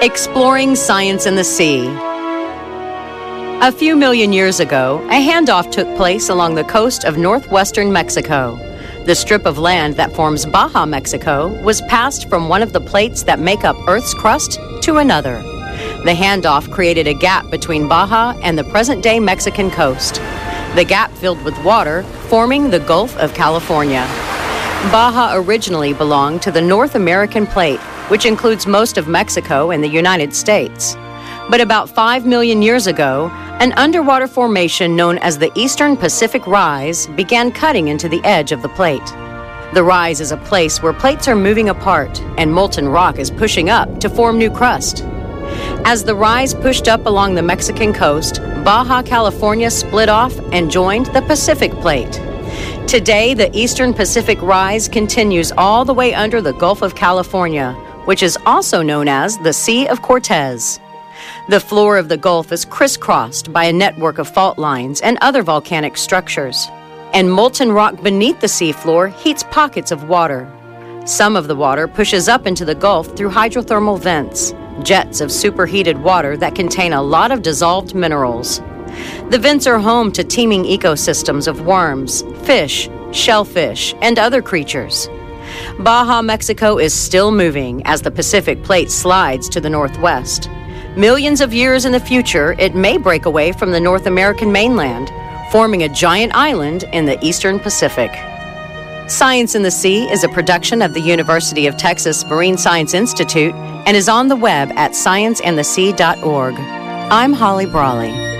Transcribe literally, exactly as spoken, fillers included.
Exploring Science in the Sea. A few million years ago, a handoff took place along the coast of northwestern Mexico. The strip of land that forms Baja Mexico was passed from one of the plates that make up Earth's crust to another. The handoff created a gap between Baja and the present-day Mexican coast. The gap filled with water, forming the Gulf of California. Baja originally belonged to the North American plate, which includes most of Mexico and the United States. But about five million years ago, an underwater formation known as the Eastern Pacific Rise began cutting into the edge of the plate. The rise is a place where plates are moving apart and molten rock is pushing up to form new crust. As the rise pushed up along the Mexican coast, Baja California split off and joined the Pacific Plate. Today, the Eastern Pacific Rise continues all the way under the Gulf of California, which is also known as the Sea of Cortez. The floor of the Gulf is crisscrossed by a network of fault lines and other volcanic structures, and molten rock beneath the seafloor heats pockets of water. Some of the water pushes up into the Gulf through hydrothermal vents, jets of superheated water that contain a lot of dissolved minerals. The vents are home to teeming ecosystems of worms, fish, shellfish, and other creatures. Baja Mexico is still moving as the Pacific Plate slides to the northwest. Millions of years in the future, it may break away from the North American mainland, forming a giant island in the Eastern Pacific. Science in the Sea is a production of the University of Texas Marine Science Institute and is on the web at science and the sea dot org. I'm Holly Brawley.